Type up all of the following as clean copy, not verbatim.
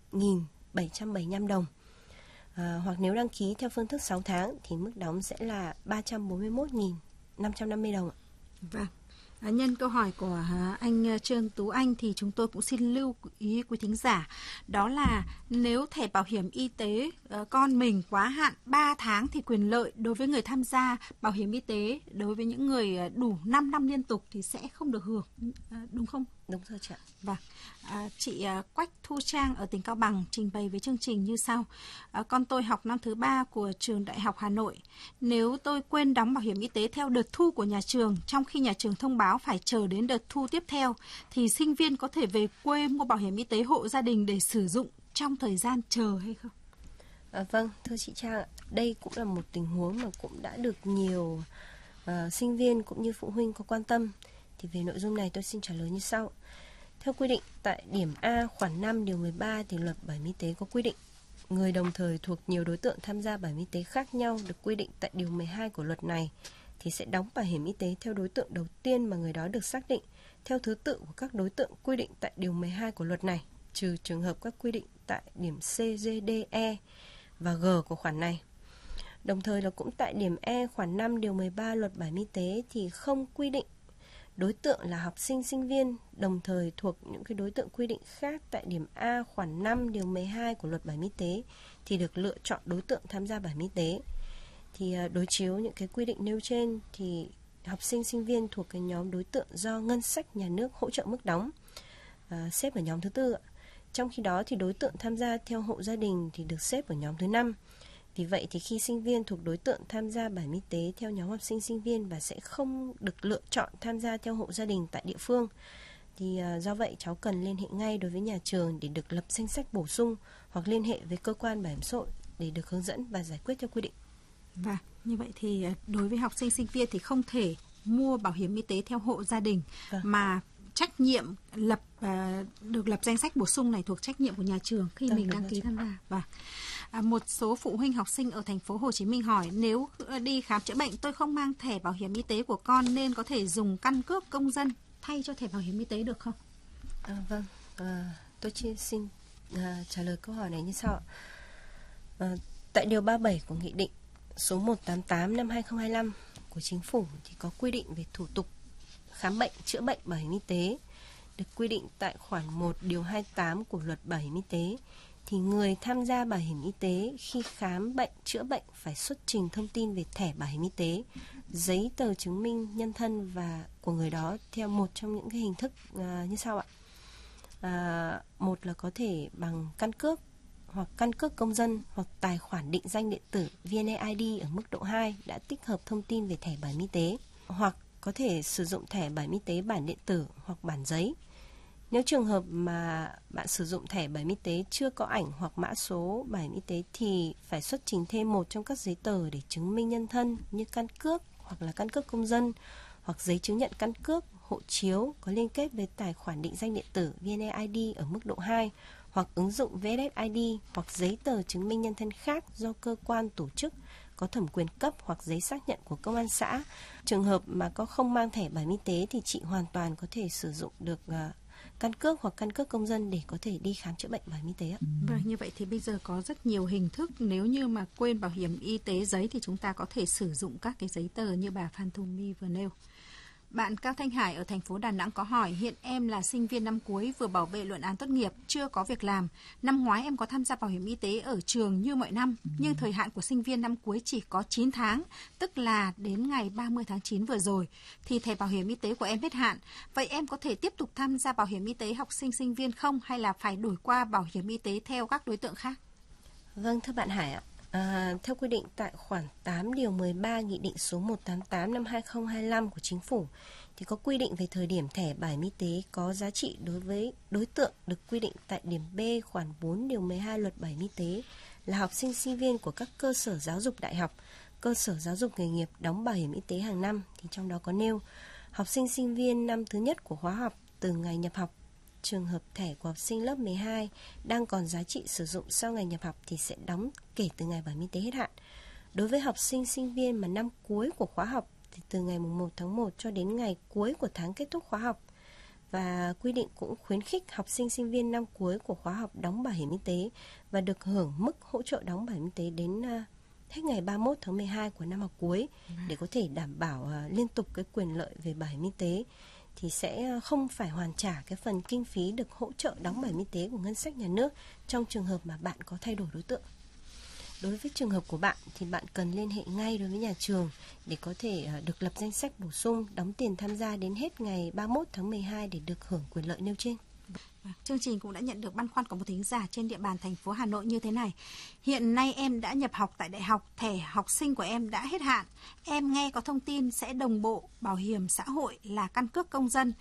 1.775 đồng. Hoặc nếu đăng ký theo phương thức 6 tháng thì mức đóng sẽ là 341.550 đồng. Vâng. Nhân câu hỏi của anh Trương Tú Anh thì chúng tôi cũng xin lưu ý quý thính giả, đó là nếu thẻ bảo hiểm y tế con mình quá hạn 3 tháng thì quyền lợi đối với người tham gia bảo hiểm y tế đối với những người đủ 5 năm liên tục thì sẽ không được hưởng, đúng không? Đúng rồi chị ạ. Vâng. Chị Quách Thu Trang ở tỉnh Cao Bằng trình bày với chương trình như sau. Con tôi học năm thứ 3 của trường Đại học Hà Nội. Nếu tôi quên đóng bảo hiểm y tế theo đợt thu của nhà trường, trong khi nhà trường thông báo phải chờ đến đợt thu tiếp theo, thì sinh viên có thể về quê mua bảo hiểm y tế hộ gia đình để sử dụng trong thời gian chờ hay không? Vâng, thưa chị Trang, đây cũng là một tình huống mà cũng đã được nhiều sinh viên cũng như phụ huynh có quan tâm. Thì về nội dung này tôi xin trả lời như sau. Theo quy định tại điểm A khoản 5 điều 13 thì luật bảo hiểm y tế có quy định người đồng thời thuộc nhiều đối tượng tham gia bảo hiểm y tế khác nhau được quy định tại điều 12 của luật này thì sẽ đóng bảo hiểm y tế theo đối tượng đầu tiên mà người đó được xác định theo thứ tự của các đối tượng quy định tại điều 12 của luật này, trừ trường hợp các quy định tại điểm C, D, D, E và G của khoản này. Đồng thời là cũng tại điểm E khoản 5 điều 13 luật bảo hiểm y tế thì không quy định đối tượng là học sinh, sinh viên đồng thời thuộc những cái đối tượng quy định khác tại điểm A khoản 5 điều 12 của luật bảo hiểm y tế thì được lựa chọn đối tượng tham gia bảo hiểm y tế. Thì đối chiếu những cái quy định nêu trên thì học sinh, sinh viên thuộc cái nhóm đối tượng do ngân sách nhà nước hỗ trợ mức đóng, xếp ở nhóm thứ tư. Trong khi đó thì đối tượng tham gia theo hộ gia đình thì được xếp ở nhóm thứ 5. Vì vậy thì khi sinh viên thuộc đối tượng tham gia bảo hiểm y tế theo nhóm học sinh sinh viên và sẽ không được lựa chọn tham gia theo hộ gia đình tại địa phương, thì do vậy cháu cần liên hệ ngay đối với nhà trường để được lập danh sách bổ sung hoặc liên hệ với cơ quan bảo hiểm xã hội để được hướng dẫn và giải quyết theo quy định. Và như vậy thì đối với học sinh sinh viên thì không thể mua bảo hiểm y tế theo hộ gia đình, mà trách nhiệm được lập danh sách bổ sung này thuộc trách nhiệm của nhà trường khi mình đăng ký tham gia. Và một số phụ huynh học sinh ở thành phố Hồ Chí Minh hỏi, nếu đi khám chữa bệnh tôi không mang thẻ bảo hiểm y tế của con nên có thể dùng căn cước công dân thay cho thẻ bảo hiểm y tế được không? Vâng, tôi xin trả lời câu hỏi này như sau. Tại điều 37 của Nghị định số 188 năm 2025 của Chính phủ thì có quy định về thủ tục khám bệnh, chữa bệnh bảo hiểm y tế, được quy định tại khoản 1 điều 28 của luật bảo hiểm y tế. Thì người tham gia bảo hiểm y tế khi khám bệnh, chữa bệnh phải xuất trình thông tin về thẻ bảo hiểm y tế, giấy tờ chứng minh nhân thân và của người đó theo một trong những cái hình thức như sau ạ. Một là có thể bằng căn cước hoặc căn cước công dân hoặc tài khoản định danh điện tử VNeID ở mức độ 2 đã tích hợp thông tin về thẻ bảo hiểm y tế, hoặc có thể sử dụng thẻ bảo hiểm y tế bản điện tử hoặc bản giấy. Nếu trường hợp mà bạn sử dụng thẻ bảo hiểm y tế chưa có ảnh hoặc mã số bảo hiểm y tế thì phải xuất trình thêm một trong các giấy tờ để chứng minh nhân thân như căn cước hoặc là căn cước công dân hoặc giấy chứng nhận căn cước, hộ chiếu có liên kết với tài khoản định danh điện tử VNeID ở mức độ 2 hoặc ứng dụng VSSID hoặc giấy tờ chứng minh nhân thân khác do cơ quan tổ chức có thẩm quyền cấp hoặc giấy xác nhận của công an xã. Trường hợp mà có không mang thẻ bảo hiểm y tế thì chị hoàn toàn có thể sử dụng được căn cước hoặc căn cước công dân để có thể đi khám chữa bệnh bảo hiểm y tế ạ. Vâng, như vậy thì bây giờ có rất nhiều hình thức. Nếu như mà quên bảo hiểm y tế giấy thì chúng ta có thể sử dụng các cái giấy tờ như bà Phan Thu My vừa nêu. Bạn Cao Thanh Hải ở thành phố Đà Nẵng có hỏi, hiện em là sinh viên năm cuối vừa bảo vệ luận án tốt nghiệp, chưa có việc làm. Năm ngoái em có tham gia bảo hiểm y tế ở trường như mọi năm, nhưng thời hạn của sinh viên năm cuối chỉ có 9 tháng, tức là đến ngày 30 tháng 9 vừa rồi, thì thẻ bảo hiểm y tế của em hết hạn. Vậy em có thể tiếp tục tham gia bảo hiểm y tế học sinh sinh viên không, hay là phải đổi qua bảo hiểm y tế theo các đối tượng khác? Vâng, thưa bạn Hải ạ. Theo quy định tại khoản 8 điều 13 Nghị định số 188 năm 2025 của Chính phủ thì có quy định về thời điểm thẻ bảo hiểm y tế có giá trị đối với đối tượng được quy định tại điểm B khoản 4 điều 12 luật bảo hiểm y tế là học sinh sinh viên của các cơ sở giáo dục đại học, cơ sở giáo dục nghề nghiệp đóng bảo hiểm y tế hàng năm, thì trong đó có nêu học sinh sinh viên năm thứ nhất của khóa học từ ngày nhập học. Trường hợp thẻ của học sinh lớp 12 đang còn giá trị sử dụng sau ngày nhập học thì sẽ đóng kể từ ngày bảo hiểm y tế hết hạn. Đối với học sinh sinh viên mà năm cuối của khóa học thì từ ngày 1 tháng 1 cho đến ngày cuối của tháng kết thúc khóa học. Và quy định cũng khuyến khích học sinh sinh viên năm cuối của khóa học đóng bảo hiểm y tế và được hưởng mức hỗ trợ đóng bảo hiểm y tế đến hết ngày 31 tháng 12 của năm học cuối để có thể đảm bảo liên tục cái quyền lợi về bảo hiểm y tế, thì sẽ không phải hoàn trả cái phần kinh phí được hỗ trợ đóng bảo hiểm y tế của ngân sách nhà nước trong trường hợp mà bạn có thay đổi đối tượng. Đối với trường hợp của bạn thì bạn cần liên hệ ngay đối với nhà trường để có thể được lập danh sách bổ sung, đóng tiền tham gia đến hết ngày 31 tháng 12 để được hưởng quyền lợi nêu trên. Chương trình cũng đã nhận được băn khoăn của một thính giả trên địa bàn thành phố Hà Nội như thế này. Hiện nay em đã nhập học tại đại học, thẻ học sinh của em đã hết hạn. Em nghe có thông tin sẽ đồng bộ bảo hiểm xã hội là căn cước công dân.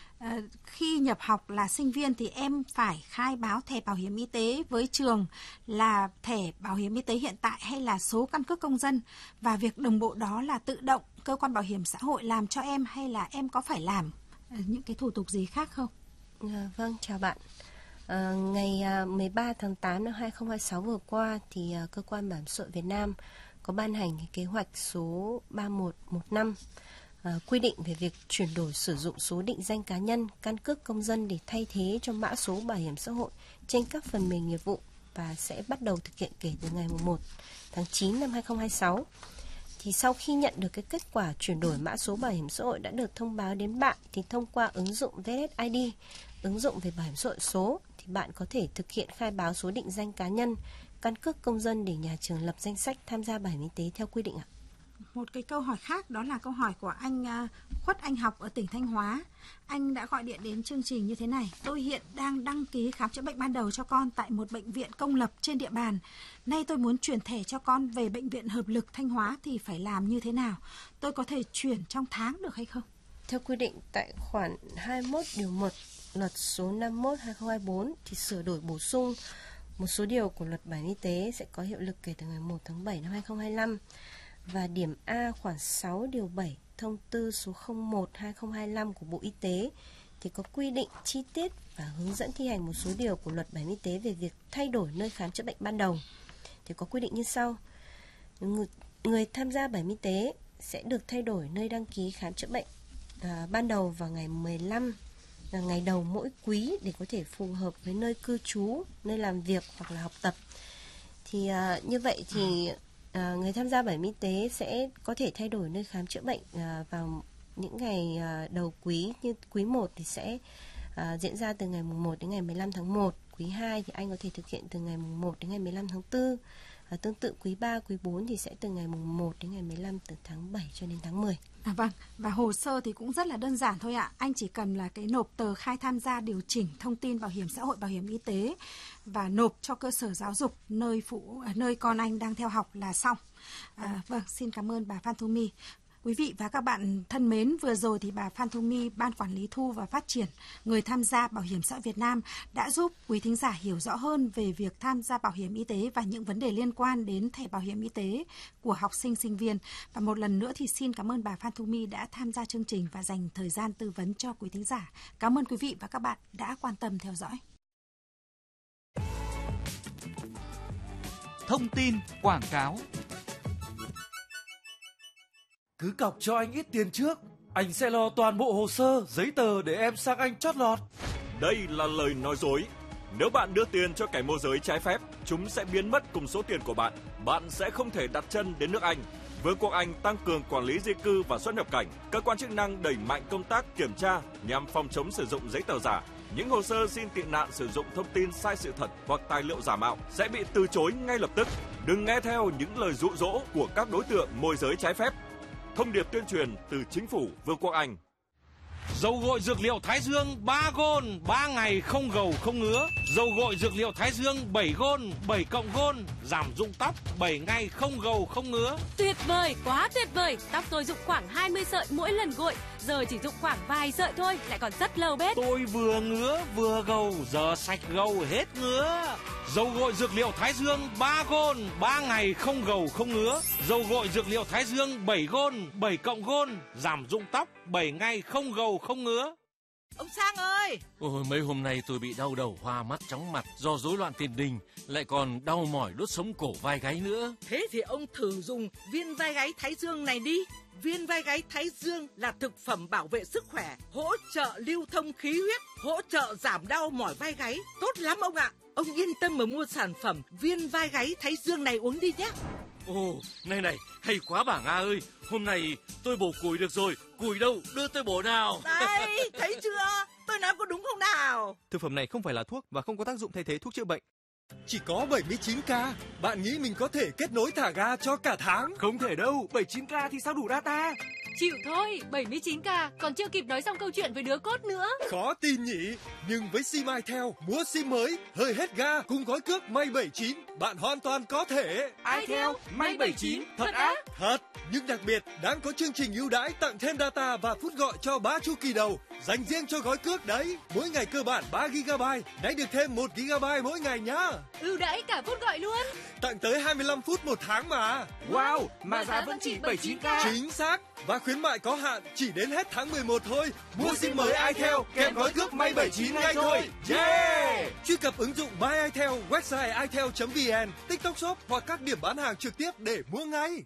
Khi nhập học là sinh viên thì em phải khai báo thẻ bảo hiểm y tế với trường là thẻ bảo hiểm y tế hiện tại hay là số căn cước công dân, và việc đồng bộ đó là tự động cơ quan bảo hiểm xã hội làm cho em hay là em có phải làm những cái thủ tục gì khác không? Vâng, chào bạn. Ngày 13 tháng 8 năm 2026 vừa qua thì cơ quan bảo hiểm xã hội Việt Nam có ban hành cái kế hoạch số 3115 quy định về việc chuyển đổi sử dụng số định danh cá nhân, căn cước công dân để thay thế cho mã số bảo hiểm xã hội trên các phần mềm nghiệp vụ, và sẽ bắt đầu thực hiện kể từ ngày 1 tháng 9 năm 2026. Thì sau khi nhận được cái kết quả chuyển đổi mã số bảo hiểm xã hội đã được thông báo đến bạn, thì thông qua ứng dụng VSSID, ứng dụng về bảo hiểm xã hội số, thì bạn có thể thực hiện khai báo số định danh cá nhân, căn cước công dân để nhà trường lập danh sách tham gia bảo hiểm y tế theo quy định ạ. Một cái câu hỏi khác đó là câu hỏi của anh Khuất Anh Học ở tỉnh Thanh Hóa. Anh đã gọi điện đến chương trình như thế này: tôi hiện đang đăng ký khám chữa bệnh ban đầu cho con tại một bệnh viện công lập trên địa bàn. Nay tôi muốn chuyển thẻ cho con về bệnh viện Hợp lực Thanh Hóa thì phải làm như thế nào? Tôi có thể chuyển trong tháng được hay không? Theo quy định tại khoản 21 điều 1 luật số 51/2024 thì sửa đổi bổ sung một số điều của luật bảo hiểm y tế sẽ có hiệu lực kể từ ngày 1 tháng 7 năm 2025. Và điểm A khoản 6 điều 7 thông tư số 01/2025 của Bộ Y tế thì có quy định chi tiết và hướng dẫn thi hành một số điều của luật bảo hiểm y tế về việc thay đổi nơi khám chữa bệnh ban đầu. Thì có quy định như sau: người tham gia bảo hiểm y tế sẽ được thay đổi nơi đăng ký khám chữa bệnh ban đầu vào ngày 15 là ngày đầu mỗi quý để có thể phù hợp với nơi cư trú, nơi làm việc hoặc là học tập. Thì như vậy thì người tham gia bảo hiểm y tế sẽ có thể thay đổi nơi khám chữa bệnh vào những ngày đầu quý, như quý 1 thì sẽ diễn ra từ ngày mùng 1 đến ngày 15 tháng 1, quý 2 thì anh có thể thực hiện từ ngày mùng 1 đến ngày 15 tháng 4. Tương tự quý 3, quý 4 thì sẽ từ ngày mùng 1 đến ngày 15 từ tháng 7 cho đến tháng 10. Vâng, và hồ sơ thì cũng rất là đơn giản thôi ạ. Anh chỉ cần là cái nộp tờ khai tham gia điều chỉnh thông tin bảo hiểm xã hội, bảo hiểm y tế và nộp cho cơ sở giáo dục nơi con anh đang theo học là xong. Vâng, xin cảm ơn bà Phan Thu My. Quý vị và các bạn thân mến, vừa rồi thì bà Phan Thu My, Ban Quản lý Thu và Phát triển người tham gia Bảo hiểm xã hội Việt Nam đã giúp quý thính giả hiểu rõ hơn về việc tham gia bảo hiểm y tế và những vấn đề liên quan đến thẻ bảo hiểm y tế của học sinh, sinh viên. Và một lần nữa thì xin cảm ơn bà Phan Thu My đã tham gia chương trình và dành thời gian tư vấn cho quý thính giả. Cảm ơn quý vị và các bạn đã quan tâm theo dõi. Thông tin quảng cáo. Cứ cọc cho anh ít tiền trước, anh sẽ lo toàn bộ hồ sơ, giấy tờ để em sang Anh chót lọt. Đây là lời nói dối. Nếu bạn đưa tiền cho kẻ môi giới trái phép, chúng sẽ biến mất cùng số tiền của bạn. Bạn sẽ không thể đặt chân đến nước Anh. Vương quốc Anh tăng cường quản lý di cư và xuất nhập cảnh. Cơ quan chức năng đẩy mạnh công tác kiểm tra nhằm phòng chống sử dụng giấy tờ giả. Những hồ sơ xin tị nạn sử dụng thông tin sai sự thật hoặc tài liệu giả mạo sẽ bị từ chối ngay lập tức. Đừng nghe theo những lời dụ dỗ của các đối tượng môi giới trái phép. Thông điệp tuyên truyền từ Chính phủ Vương quốc Anh. Dầu gội dược liệu Thái Dương 3 gôn, 3 ngày không gầu không ngứa. Dầu gội dược liệu Thái Dương 7 gôn, 7 cộng gôn, giảm rụng tóc 7 ngày không gầu không ngứa. Tuyệt vời, quá tuyệt vời. Tóc tôi rụng khoảng 20 sợi mỗi lần gội, giờ chỉ rụng khoảng vài sợi thôi, lại còn rất lâu bết. Tôi vừa ngứa vừa gầu, giờ sạch gầu hết ngứa. Dầu gội dược liệu Thái Dương 3 gôn, 3 ngày không gầu không ngứa. Dầu gội dược liệu Thái Dương 7 gôn, 7 cộng gôn, giảm rụng tóc 7 ngày không gầu không ngứa. Ông Sang ơi! Ôi, mấy hôm nay tôi bị đau đầu, hoa mắt, chóng mặt do rối loạn tiền đình, lại còn đau mỏi đốt sống cổ vai gáy nữa. Thế thì ông thử dùng viên vai gáy Thái Dương này đi. Viên vai gáy Thái Dương là thực phẩm bảo vệ sức khỏe, hỗ trợ lưu thông khí huyết, hỗ trợ giảm đau mỏi vai gáy. Tốt lắm ông ạ! Ông yên tâm mà mua sản phẩm viên vai gáy Thái Dương này uống đi nhé. Ồ, này, hay quá bà Nga ơi. Hôm nay tôi bổ củi được rồi. Củi đâu, đưa tôi bổ nào. Đây, thấy chưa? Tôi nói có đúng không nào? Thực phẩm này không phải là thuốc và không có tác dụng thay thế thuốc chữa bệnh. Chỉ có 79k, bạn nghĩ mình có thể kết nối thả ga cho cả tháng? Không thể đâu, 79k thì sao đủ data? Chịu thôi, 79k, còn chưa kịp nói xong câu chuyện với đứa cốt nữa. Khó tin nhỉ, nhưng với sim Itel, mua sim mới, hơi hết ga cùng gói cước May 79, bạn hoàn toàn có thể. Itel, May 79, thật á? Thật, nhưng đặc biệt đang có chương trình ưu đãi tặng thêm data và phút gọi cho 3 chu kỳ đầu, dành riêng cho gói cước đấy. Mỗi ngày cơ bản 3GB, nay được thêm 1GB mỗi ngày nhá. Ưu đãi cả phút gọi luôn. Tặng tới 25 phút một tháng mà. Wow, mà giá vẫn chỉ 79k. Chính xác, và khuyến mại có hạn chỉ đến hết tháng 11 thôi. Mua sim mới Itel kèm gói cước May 79 ngay thôi. Yeah! Truy cập ứng dụng My Itel, website itel.vn, TikTok Shop hoặc các điểm bán hàng trực tiếp để mua ngay.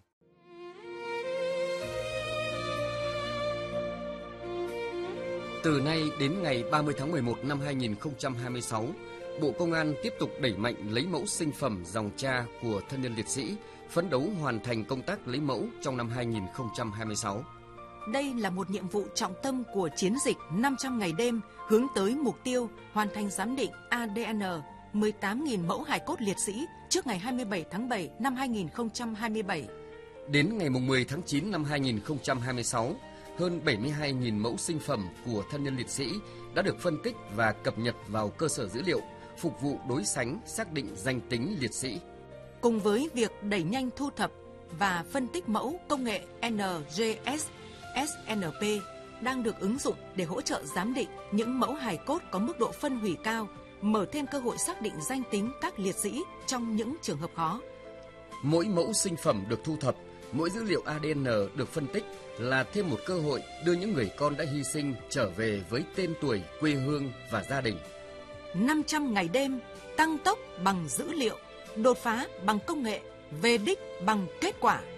Từ nay đến ngày 30 tháng 11 năm 2026, Bộ Công an tiếp tục đẩy mạnh lấy mẫu sinh phẩm dòng cha của thân nhân liệt sĩ, phấn đấu hoàn thành công tác lấy mẫu trong năm 2026. Đây là một nhiệm vụ trọng tâm của chiến dịch 500 ngày đêm hướng tới mục tiêu hoàn thành giám định ADN 18.000 mẫu hài cốt liệt sĩ trước ngày 27 tháng 7 năm 2027. Đến ngày 10 tháng 9 năm 2026, hơn 72.000 mẫu sinh phẩm của thân nhân liệt sĩ đã được phân tích và cập nhật vào cơ sở dữ liệu, phục vụ đối sánh xác định danh tính liệt sĩ. Cùng với việc đẩy nhanh thu thập và phân tích mẫu, công nghệ NGS, SNP đang được ứng dụng để hỗ trợ giám định những mẫu hài cốt có mức độ phân hủy cao, mở thêm cơ hội xác định danh tính các liệt sĩ trong những trường hợp khó. Mỗi mẫu sinh phẩm được thu thập, mỗi dữ liệu ADN được phân tích là thêm một cơ hội đưa những người con đã hy sinh trở về với tên tuổi, quê hương và gia đình. 500 ngày đêm, tăng tốc bằng dữ liệu, đột phá bằng công nghệ, về đích bằng kết quả.